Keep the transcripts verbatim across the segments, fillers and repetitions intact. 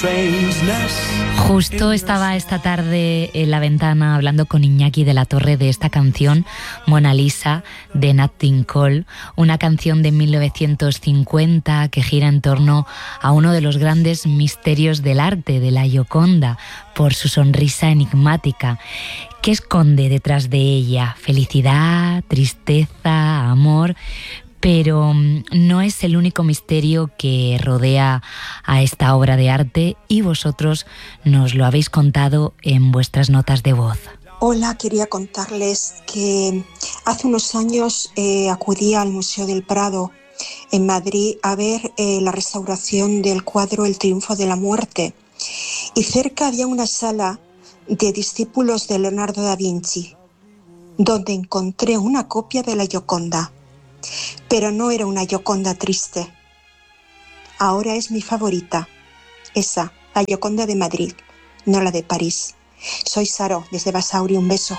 Justo estaba esta tarde en la ventana hablando con Iñaki de la Torre de esta canción, Mona Lisa, de Nat King Cole, una canción de mil novecientos cincuenta que gira en torno a uno de los grandes misterios del arte, de la Gioconda, por su sonrisa enigmática. ¿Qué esconde detrás de ella? Felicidad, tristeza, amor. Pero no es el único misterio que rodea a esta obra de arte y vosotros nos lo habéis contado en vuestras notas de voz. Hola, quería contarles que hace unos años eh, acudí al Museo del Prado en Madrid a ver eh, la restauración del cuadro El Triunfo de la Muerte. Y cerca había una sala de discípulos de Leonardo da Vinci, donde encontré una copia de la Gioconda. Pero no era una Gioconda triste. Ahora es mi favorita. Esa, la Gioconda de Madrid, no la de París. Soy Saro, desde Basauri, un beso.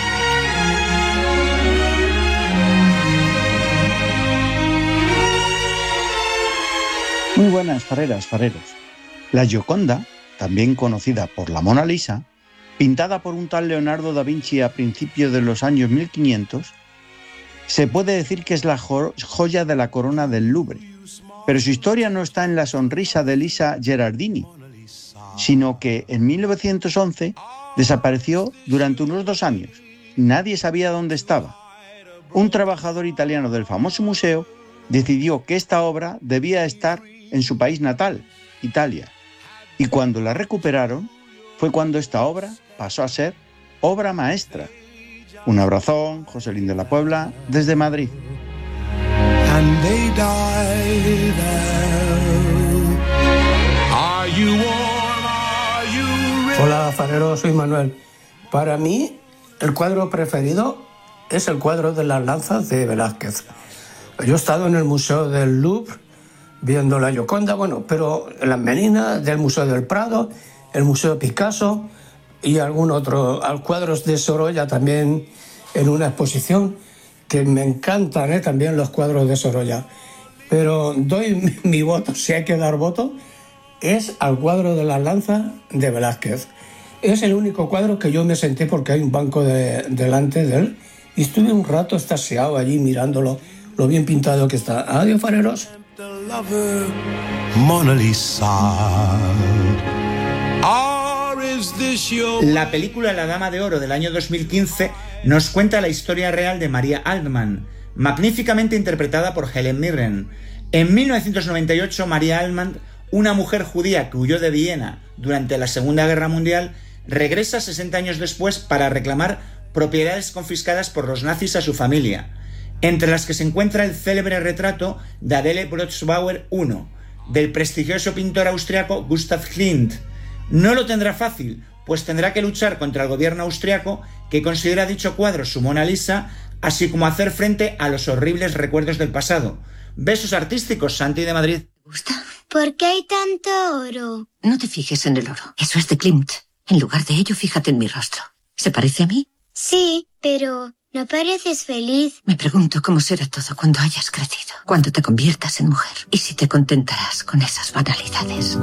Muy buenas, fareras, fareros. La Gioconda, también conocida por la Mona Lisa, pintada por un tal Leonardo da Vinci a principios de los años mil quinientos, se puede decir que es la jo- joya de la corona del Louvre. Pero su historia no está en la sonrisa de Lisa Gherardini, sino que en mil novecientos once desapareció durante unos dos años. Nadie sabía dónde estaba. Un trabajador italiano del famoso museo decidió que esta obra debía estar en su país natal, Italia. Y cuando la recuperaron, fue cuando esta obra pasó a ser obra maestra. Un abrazón, Joselín de la Puebla, desde Madrid. Hola, farero, soy Manuel. Para mí, el cuadro preferido es el cuadro de las lanzas de Velázquez. Yo he estado en el Museo del Louvre viendo la Gioconda, bueno, pero las Meninas del Museo del Prado, el Museo de Picasso y algún otro, cuadros de Sorolla también en una exposición, que me encantan ¿eh? también los cuadros de Sorolla. Pero doy mi, mi voto, si hay que dar voto, es al cuadro de las lanzas de Velázquez. Es el único cuadro que yo me senté porque hay un banco de, delante de él y estuve un rato extasiado allí mirándolo, lo bien pintado que está. Adiós, fareros. Mona Lisa. La película La Dama de Oro del año dos mil quince nos cuenta la historia real de María Altman, magníficamente interpretada por Helen Mirren. En mil novecientos noventa y ocho, María Altman, una mujer judía que huyó de Viena durante la Segunda Guerra Mundial, regresa sesenta años después para reclamar propiedades confiscadas por los nazis a su familia, entre las que se encuentra el célebre retrato de Adele Brotzbauer primero, del prestigioso pintor austriaco Gustav Klimt. No lo tendrá fácil, pues tendrá que luchar contra el gobierno austriaco, que considera dicho cuadro su Mona Lisa, así como hacer frente a los horribles recuerdos del pasado. Besos artísticos, Santi de Madrid. ¿Te gusta? ¿Por qué hay tanto oro? No te fijes en el oro, eso es de Klimt. En lugar de ello, fíjate en mi rostro. ¿Se parece a mí? Sí, pero no pareces feliz. Me pregunto cómo será todo cuando hayas crecido, cuando te conviertas en mujer, y si te contentarás con esas banalidades.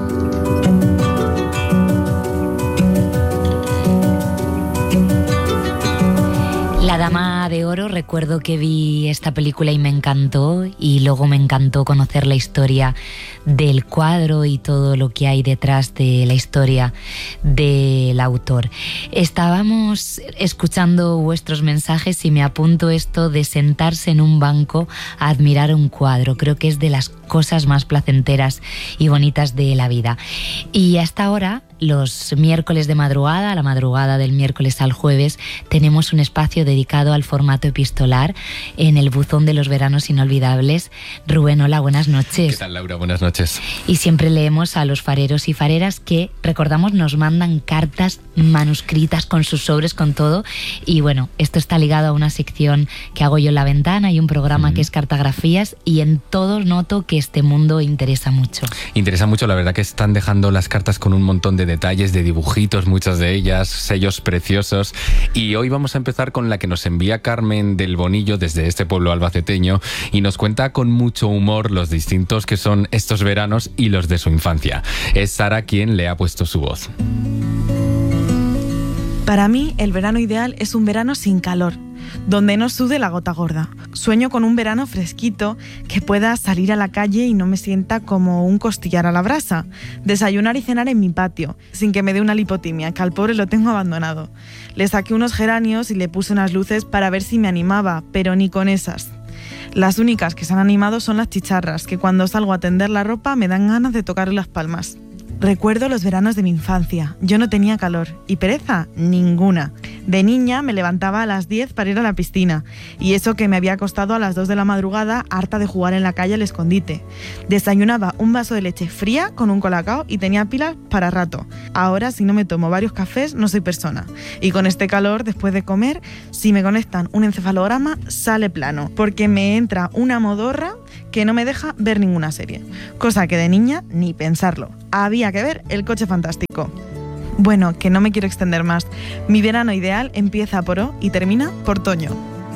La Dama de Oro, recuerdo que vi esta película y me encantó, y luego me encantó conocer la historia del cuadro y todo lo que hay detrás de la historia del autor. Estábamos escuchando vuestros mensajes y me apunto esto de sentarse en un banco a admirar un cuadro. Creo que es de las cosas más placenteras y bonitas de la vida. Y hasta ahora, los miércoles de madrugada, la madrugada del miércoles al jueves, tenemos un espacio dedicado al formato epistolar en el buzón de los veranos inolvidables. Rubén, hola, buenas noches. ¿Qué tal, Laura? Buenas noches. Y siempre leemos a los fareros y fareras que, recordamos, nos mandan cartas manuscritas con sus sobres, con todo. Y bueno, esto está ligado a una sección que hago yo en La Ventana y un programa mm. que es Cartografías, y en todos noto que este mundo interesa mucho. Interesa mucho, la verdad que están dejando las cartas con un montón de detalles, de dibujitos, muchas de ellas, sellos preciosos. Y hoy vamos a empezar con la que nos envía Carmen del Bonillo desde este pueblo albaceteño y nos cuenta con mucho humor los distintos que son estos veranos y los de su infancia. Es Sara quien le ha puesto su voz. Para mí, el verano ideal es un verano sin calor, donde no sude la gota gorda. Sueño con un verano fresquito, que pueda salir a la calle y no me sienta como un costillar a la brasa. Desayunar y cenar en mi patio, sin que me dé una lipotimia, que al pobre lo tengo abandonado. Le saqué unos geranios y le puse unas luces para ver si me animaba, pero ni con esas. Las únicas que se han animado son las chicharras, que cuando salgo a tender la ropa me dan ganas de tocarle las palmas. Recuerdo los veranos de mi infancia. Yo no tenía calor. ¿Y pereza? Ninguna. De niña me levantaba a las diez para ir a la piscina. Y eso que me había acostado a las dos de la madrugada, harta de jugar en la calle al escondite. Desayunaba un vaso de leche fría con un colacao y tenía pilas para rato. Ahora, si no me tomo varios cafés, no soy persona. Y con este calor, después de comer, si me conectan un encefalograma, sale plano. Porque me entra una modorra que no me deja ver ninguna serie. Cosa que de niña ni pensarlo. Había que ver El Coche Fantástico. Bueno, que no me quiero extender más. Mi verano ideal empieza por O y termina por Toño.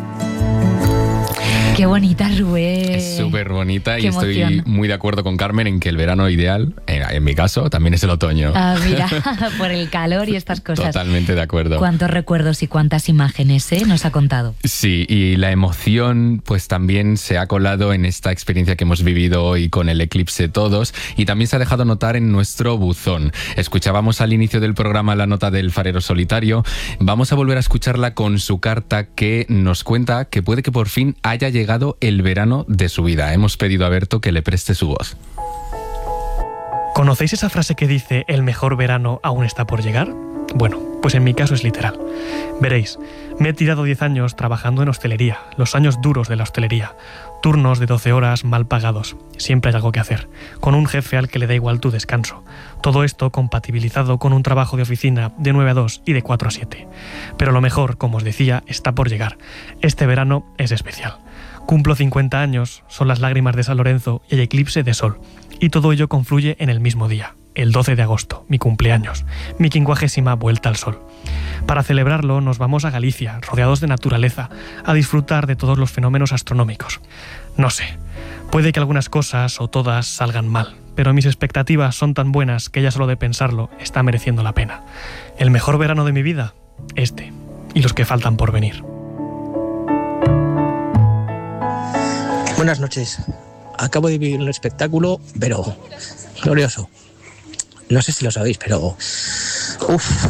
Qué bonita, Rubén. Es súper bonita. Qué y estoy emoción. muy de acuerdo con Carmen en que el verano ideal, en, en mi caso, también es el otoño. Ah, mira, por el calor y estas cosas. Totalmente de acuerdo. Cuántos recuerdos y cuántas imágenes, ¿eh? Nos ha contado. Sí, y la emoción pues también se ha colado en esta experiencia que hemos vivido hoy con el eclipse todos y también se ha dejado notar en nuestro buzón. Escuchábamos al inicio del programa la nota del farero solitario. Vamos a volver a escucharla con su carta que nos cuenta que puede que por fin haya llegado el verano de su vida. Hemos pedido a Berto que le preste su voz. ¿Conocéis esa frase que dice el mejor verano aún está por llegar? Bueno, pues en mi caso es literal. Veréis, me he tirado diez años trabajando en hostelería, los años duros de la hostelería. Turnos de doce horas mal pagados, siempre hay algo que hacer, con un jefe al que le da igual tu descanso. Todo esto compatibilizado con un trabajo de oficina de nueve a dos y de cuatro a siete. Pero lo mejor, como os decía, está por llegar. Este verano es especial. Cumplo cincuenta años, son las lágrimas de San Lorenzo y el eclipse de sol. Y todo ello confluye en el mismo día, el doce de agosto, mi cumpleaños, mi quincuagésima vuelta al sol. Para celebrarlo nos vamos a Galicia, rodeados de naturaleza, a disfrutar de todos los fenómenos astronómicos. No sé, puede que algunas cosas o todas salgan mal, pero mis expectativas son tan buenas que ya solo de pensarlo está mereciendo la pena. ¿El mejor verano de mi vida? Este, y los que faltan por venir. Buenas noches. Acabo de vivir un espectáculo, pero glorioso. No sé si lo sabéis, pero... Uf.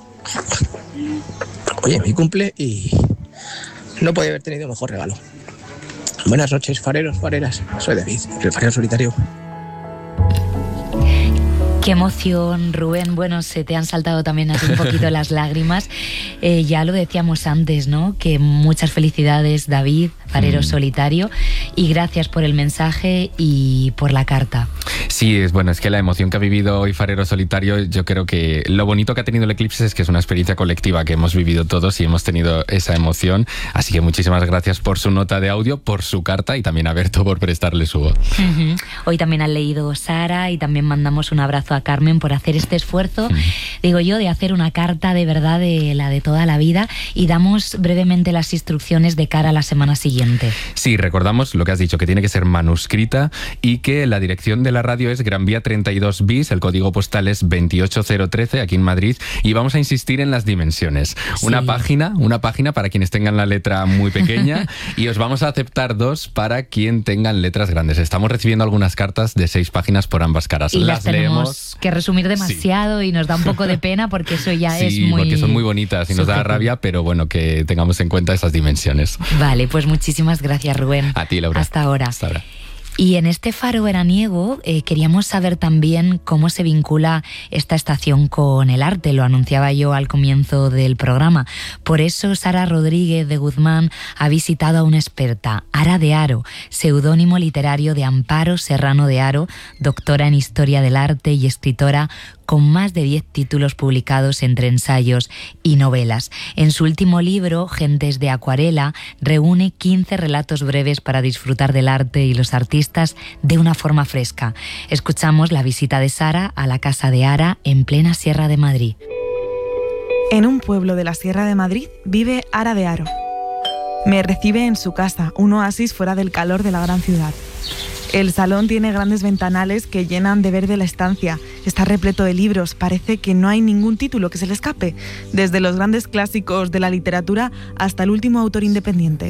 Oye, mi cumple y no podía haber tenido mejor regalo. Buenas noches, fareros, fareras. Soy David, el farero solitario. Qué emoción, Rubén. Bueno, se te han saltado también así un poquito las lágrimas. Eh, ya lo decíamos antes, ¿no? Que muchas felicidades, David, farero mm. solitario, y gracias por el mensaje y por la carta. Sí, es bueno, es que la emoción que ha vivido hoy farero solitario, yo creo que lo bonito que ha tenido el eclipse es que es una experiencia colectiva que hemos vivido todos y hemos tenido esa emoción. Así que muchísimas gracias por su nota de audio, por su carta y también a Berto por prestarle su voz. Uh-huh. Hoy también han leído Sara y también mandamos un abrazo a Carmen por hacer este esfuerzo, uh-huh. digo yo, de hacer una carta de verdad de la de toda la vida, y damos brevemente las instrucciones de cara a la semana siguiente. Sí, recordamos lo que has dicho, que tiene que ser manuscrita y que la dirección de la radio es Gran Vía treinta y dos bis, el código postal es veintiocho cero trece aquí en Madrid, y vamos a insistir en las dimensiones. Sí. Una página, una página para quienes tengan la letra muy pequeña y os vamos a aceptar dos para quien tengan letras grandes. Estamos recibiendo algunas cartas de seis páginas por ambas caras. Y las, las leemos. Que resumir demasiado sí. y nos da un poco de pena porque eso ya sí, es muy... porque son muy bonitas y nos da rabia, pero bueno, que tengamos en cuenta esas dimensiones. Vale, pues muchísimas gracias, Rubén. A ti, Laura. Hasta ahora. Hasta ahora. Y en este faro veraniego eh, queríamos saber también cómo se vincula esta estación con el arte, lo anunciaba yo al comienzo del programa. Por eso Sara Rodríguez de Guzmán ha visitado a una experta, Ara de Haro, seudónimo literario de Amparo Serrano de Haro, doctora en Historia del Arte y escritora con más de diez títulos publicados entre ensayos y novelas. En su último libro, Gentes de Acuarela, reúne quince relatos breves para disfrutar del arte y los artistas artistas de una forma fresca. Escuchamos la visita de Sara a la casa de Ara en plena Sierra de Madrid. En un pueblo de la Sierra de Madrid vive Ara de Haro. Me recibe en su casa, un oasis fuera del calor de la gran ciudad. El salón tiene grandes ventanales que llenan de verde la estancia. Está repleto de libros, parece que no hay ningún título que se le escape, desde los grandes clásicos de la literatura hasta el último autor independiente.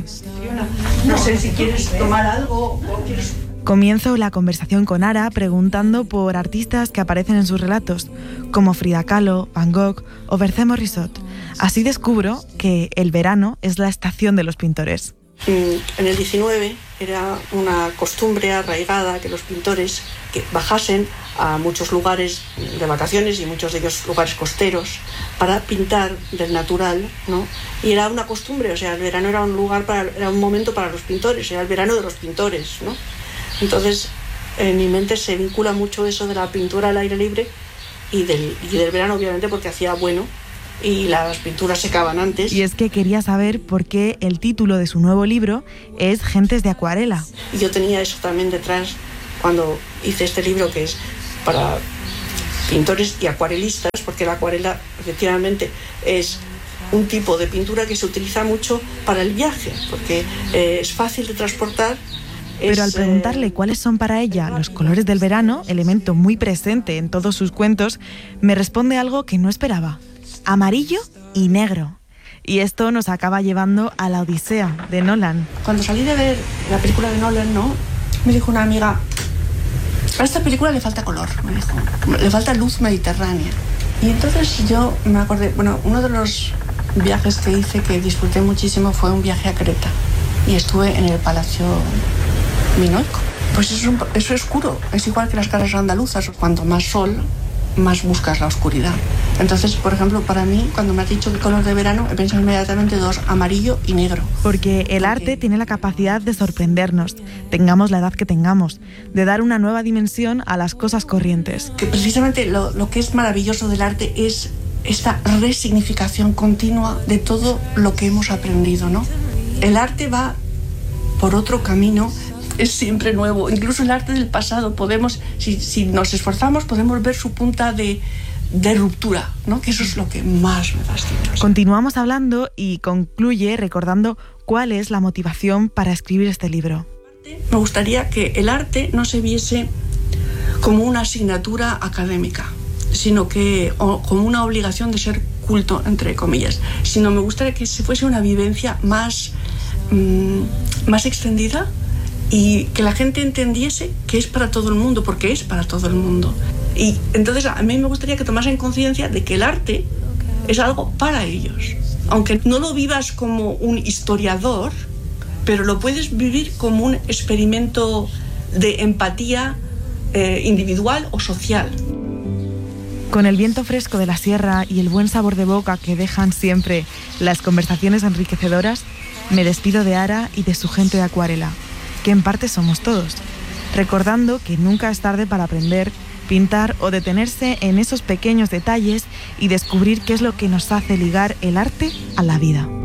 No sé si quieres tomar algo o quieres... Comienzo la conversación con Ara preguntando por artistas que aparecen en sus relatos, como Frida Kahlo, Van Gogh o Bercé Morisot. Así descubro que el verano es la estación de los pintores. En el diecinueve era una costumbre arraigada que los pintores que bajasen a muchos lugares de vacaciones y muchos de ellos lugares costeros para pintar del natural, ¿no? Y era una costumbre, o sea, el verano era un lugar para, era un momento para los pintores, era el verano de los pintores, ¿no? Entonces, en mi mente se vincula mucho eso de la pintura al aire libre y del, y del verano, obviamente, porque hacía bueno y las pinturas secaban antes. Y es que quería saber por qué el título de su nuevo libro es Gentes de Acuarela. Y yo tenía eso también detrás cuando hice este libro, que es para pintores y acuarelistas, porque la acuarela efectivamente es un tipo de pintura que se utiliza mucho para el viaje, porque eh, es fácil de transportar. Pero es, al preguntarle cuáles son para ella los colores del verano, elemento muy presente en todos sus cuentos, me responde algo que no esperaba: amarillo y negro. Y esto nos acaba llevando a La Odisea, de Nolan. Cuando salí de ver la película de Nolan, ¿no?, me dijo una amiga: a esta película le falta color, me dijo, le falta luz mediterránea. Y entonces yo me acordé, bueno, uno de los viajes que hice que disfruté muchísimo fue un viaje a Creta. Y estuve en el Palacio Minoico. Pues eso, eso es oscuro, es igual que las casas andaluzas. Cuanto más sol, más buscas la oscuridad. Entonces, por ejemplo, para mí, cuando me has dicho qué color de verano, he pensado inmediatamente dos: amarillo y negro. Porque el arte tiene la capacidad de sorprendernos, tengamos la edad que tengamos, de dar una nueva dimensión a las cosas corrientes. Que precisamente lo, lo que es maravilloso del arte es esta resignificación continua de todo lo que hemos aprendido, ¿no? El arte va por otro camino, es siempre nuevo. Incluso el arte del pasado podemos, si, si nos esforzamos, podemos ver su punta de, de ruptura, ¿no? Que eso es lo que más me fascina. Continuamos hablando y concluye recordando cuál es la motivación para escribir este libro. Me gustaría que el arte no se viese como una asignatura académica, sino que o, como una obligación de ser culto, entre comillas, sino me gustaría que se fuese una vivencia más, mmm, más extendida, y que la gente entendiese que es para todo el mundo, porque es para todo el mundo. Y entonces a mí me gustaría que tomasen conciencia de que el arte es algo para ellos. Aunque no lo vivas como un historiador, pero lo puedes vivir como un experimento de empatía eh, individual o social. Con el viento fresco de la sierra y el buen sabor de boca que dejan siempre las conversaciones enriquecedoras, me despido de Ara y de su gente de Acuarela, que en parte somos todos, recordando que nunca es tarde para aprender, pintar o detenerse en esos pequeños detalles y descubrir qué es lo que nos hace ligar el arte a la vida.